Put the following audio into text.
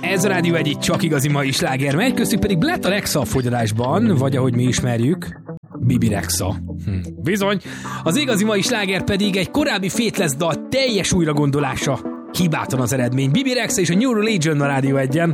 Ez a Rádió egy csak igazi mai sláger megy, köztük pedig Blatt a Rexa a fogyalásban, vagy ahogy mi ismerjük, Bibi Rexa. Bizony, az igazi mai sláger pedig egy korábbi Faithless dal teljes újragondolása. Hibátlan az eredmény. Bibi Rexa és a New Religion a Rádió 1-en.